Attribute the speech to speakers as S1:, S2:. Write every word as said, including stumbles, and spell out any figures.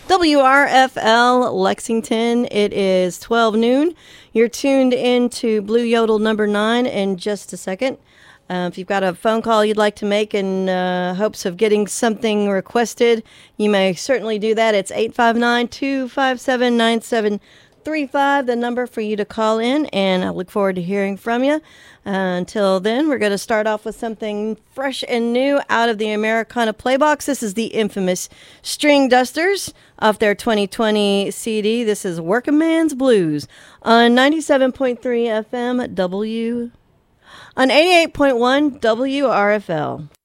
S1: W R F L Lexington. It is twelve noon. You're tuned into Blue Yodel number nine in just a second. Uh, if you've got a phone call you'd like to make in uh, hopes of getting something requested, you may certainly do that. It's eight five nine, two five seven, nine seven three five, the number for you to call in, and I look forward to hearing from you. Uh, until then, we're going to start off with something fresh and new out of the Americana Playbox. This is the infamous String Dusters off their twenty twenty C D. This is Working Man's Blues on ninety-seven point three F M W, on eighty-eight point one W R F L.